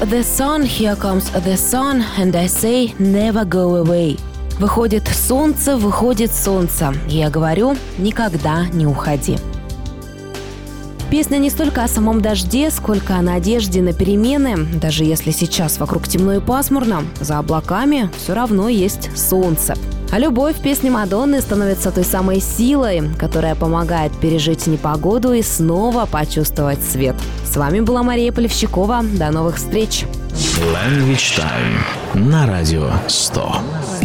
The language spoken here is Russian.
The sun, here comes the sun, and I say never go away. Выходит солнце, выходит солнце. Я говорю, никогда не уходи. Песня не столько о самом дожде, сколько о надежде на перемены. Даже если сейчас вокруг темно и пасмурно, за облаками все равно есть солнце. А любовь в песне Мадонны становится той самой силой, которая помогает пережить непогоду и снова почувствовать свет. С вами была Мария Полевщикова. До новых встреч! Language Time на Радио 100.